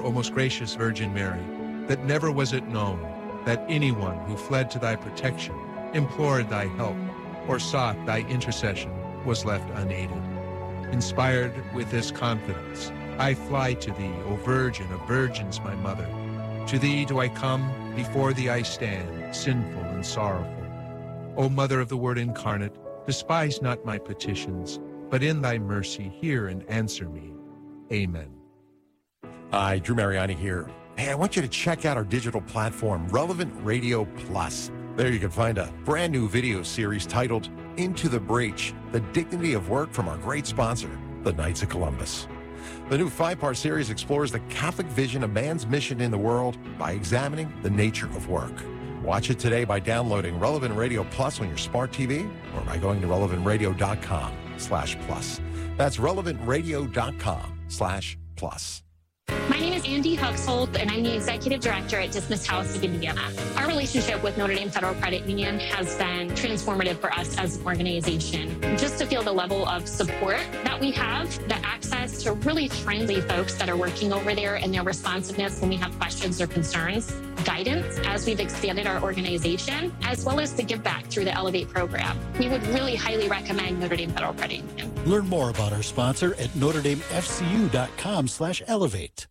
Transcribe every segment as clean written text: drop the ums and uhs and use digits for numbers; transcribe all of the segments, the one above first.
O most gracious Virgin Mary, that never was it known that anyone who fled to thy protection, implored thy help, or sought thy intercession was left unaided. Inspired with this confidence, I fly to thee, O Virgin of Virgins, my mother. To thee do I come, before thee I stand, sinful and sorrowful. O Mother of the Word incarnate, despise not my petitions, but in thy mercy hear and answer me. Amen. Hi, Drew Mariani here. Hey, I want you to check out our digital platform, Relevant Radio Plus. There you can find a brand new video series titled Into the Breach, the Dignity of Work from our great sponsor, the Knights of Columbus. The new 5-part series explores the Catholic vision of man's mission in the world by examining the nature of work. Watch it today by downloading Relevant Radio Plus on your smart TV or by going to relevantradio.com/plus. That's relevantradio.com/plus. My name is Andy Huxhold, and I'm the Executive Director at Dismiss House of Indiana. Our relationship with Notre Dame Federal Credit Union has been transformative for us as an organization. Just to feel the level of support that we have, the access to really friendly folks that are working over there and their responsiveness when we have questions or concerns, guidance as we've expanded our organization, as well as the give back through the Elevate program. We would really highly recommend Notre Dame Federal Credit Union. Learn more about our sponsor at NotreDameFCU.com/elevate.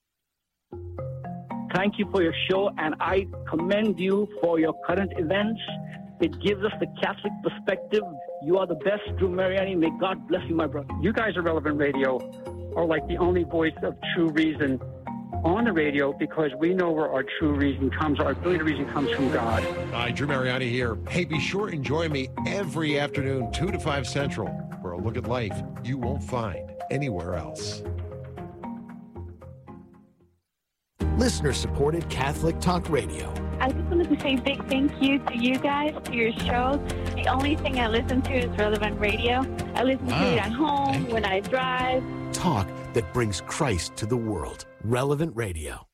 Thank you for your show, and I commend you for your current events. It gives us the Catholic perspective. You are the best, Drew Mariani. May God bless you, my brother. You guys at Relevant Radio are like the only voice of true reason on the radio, because we know where our true reason comes, our ability to reason comes from God. Hi, Drew Mariani here. Hey, be sure and join me every afternoon, 2 to 5 Central, for a look at life you won't find anywhere else. Listener-supported Catholic Talk Radio. I just wanted to say a big thank you to you guys, to your show. The only thing I listen to is Relevant Radio. I listen to it at home, when I drive. Talk that brings Christ to the world. Relevant Radio.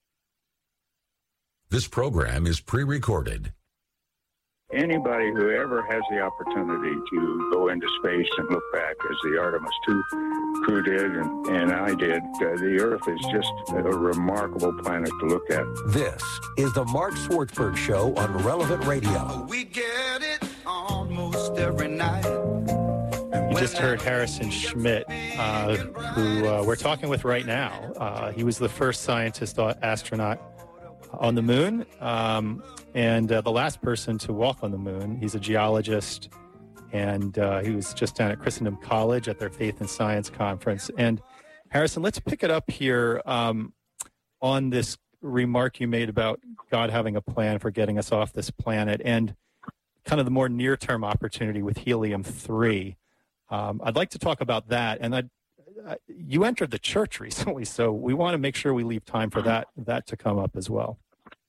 This program is pre-recorded. Anybody who ever has the opportunity to go into space and look back, as the Artemis II crew did and I did, the Earth is just a remarkable planet to look at. This is the Mark Swartzberg Show on Relevant Radio. We get it almost every night. You just heard Harrison Schmitt, who we're talking with right now. He was the first scientist astronaut on the moon, and the last person to walk on the moon. He's a geologist, and he was just down at Christendom College at their Faith and Science Conference. And Harrison, let's pick it up here on this remark you made about God having a plan for getting us off this planet and kind of the more near-term opportunity with helium-3. I'd like to talk about that. And you entered the church recently, so we want to make sure we leave time for that to come up as well.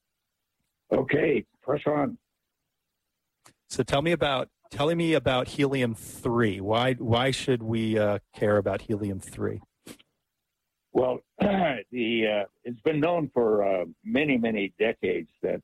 Okay, press on. So tell me about helium-3. Why should we care about helium-3? Well, it's been known for many, many decades that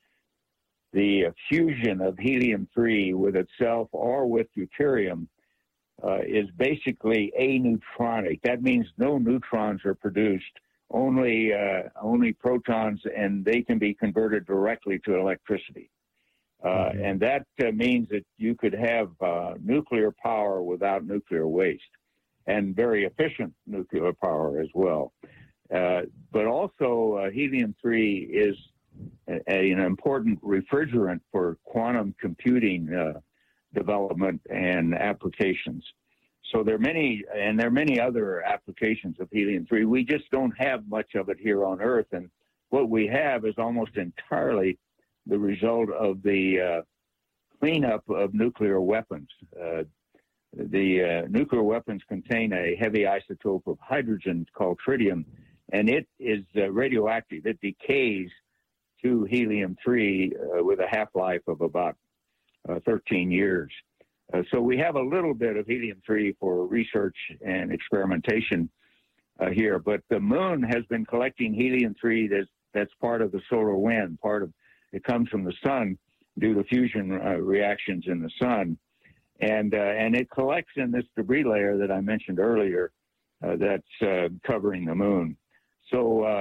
the fusion of helium-3 with itself or with deuterium is basically aneutronic. That means no neutrons are produced, only protons, and they can be converted directly to electricity. And that means that you could have nuclear power without nuclear waste, and very efficient nuclear power as well. But also, helium-3 is an important refrigerant for quantum computing development and applications. So there are many other applications of helium-3. We just don't have much of it here on Earth, and what we have is almost entirely the result of the cleanup of nuclear weapons. The nuclear weapons contain a heavy isotope of hydrogen called tritium, and it is radioactive. It decays to helium-3 with a half-life of about 13 years. So we have a little bit of helium-3 for research and experimentation here, but the moon has been collecting helium-3 that's part of the solar wind. It comes from the sun due to fusion reactions in the sun, and it collects in this debris layer that I mentioned earlier that's covering the moon. So